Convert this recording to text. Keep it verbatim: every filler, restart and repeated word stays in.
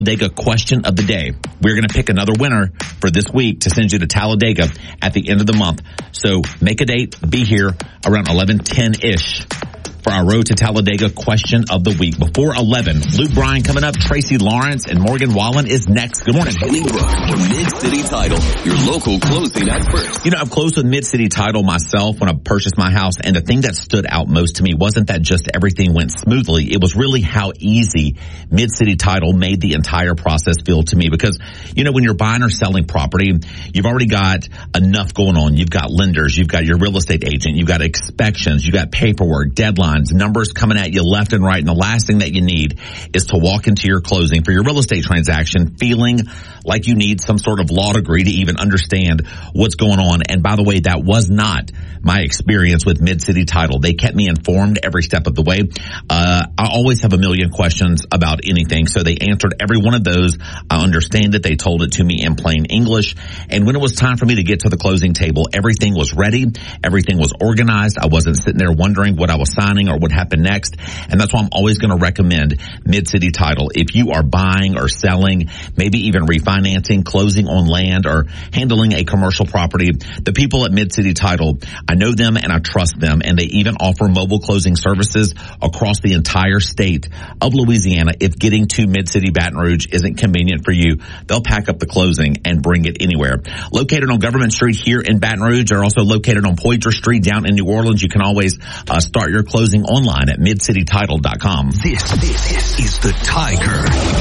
Talladega question of the day. We're going to pick another winner for this week to send you to Talladega at the end of the month. So make a date, be here around eleven ten-ish for our Road to Talladega question of the week. Before eleven, Luke Bryan coming up, Tracy Lawrence and Morgan Wallen is next. Good morning. Kenny Brook, the Mid-City Title, your local closing expert. You know, I've closed with Mid-City Title myself when I purchased my house, and the thing that stood out most to me wasn't that just everything went smoothly. It was really how easy Mid-City Title made the entire process feel to me, because, you know, when you're buying or selling property, you've already got enough going on. You've got lenders, you've got your real estate agent, you've got inspections, you've got paperwork, deadlines, numbers coming at you left and right. And the last thing that you need is to walk into your closing for your real estate transaction feeling like you need some sort of law degree to even understand what's going on. And by the way, that was not my experience with Mid-City Title. They kept me informed every step of the way. Uh, I always have a million questions about anything, so they answered every one of those. I understand it. They told it to me in plain English. And when it was time for me to get to the closing table, everything was ready. Everything was organized. I wasn't sitting there wondering what I was signing or what happened next. And that's why I'm always going to recommend Mid-City Title. If you are buying or selling, maybe even refinancing, closing on land, or handling a commercial property, the people at Mid-City Title, I know them and I trust them, and they even offer mobile closing services across the entire state of Louisiana. If getting to Mid-City Baton Rouge isn't convenient for you, they'll pack up the closing and bring it anywhere. Located on Government Street here in Baton Rouge, they're also located on Poydras Street down in New Orleans. You can always uh, start your closing online at mid city title dot com. This, this is the Tiger.